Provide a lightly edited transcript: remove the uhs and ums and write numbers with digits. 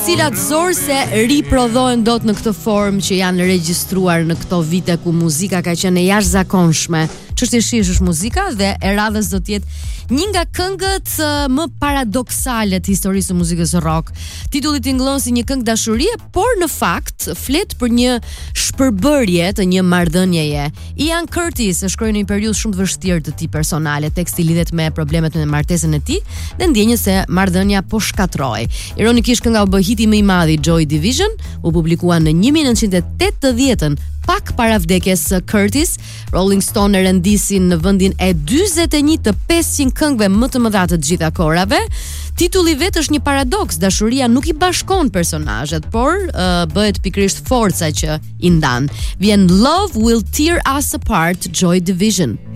cilat zorse riprodhohen dot në këtë formë që janë regjistruar në këto vite ku muzika ka qenë e jashtëzakonshme. Çështjesisht është muzika dhe e radhës do të jetë një nga këngët më paradoksale të historisë së muzikës rock. Titulli tingëllon si një këngë dashurie, por në fakt flet për një shpërbërje të një marrëdhënieje. Ian Curtis e shkroi në një periudhë shumë të vështirë të tij personale. Teksti lidhet me problemet me martesën e tij dhe ndjenjën se marrëdhënia po shkatroi. Ironikisht kënga u bë hiti më i madh i Joy Division, u publikua në 1980-ën, pak para vdekjes së Curtis. Rolling Stone e rendisin në vendin e 41 të 500 këngëve më të mëdha të gjitha kohërave. Titulli vet është një paradoks, dashuria nuk i bashkon personazhet, por bëhet pikërisht forca që i ndan. Vjen Love Will Tear Us Apart, Joy Division.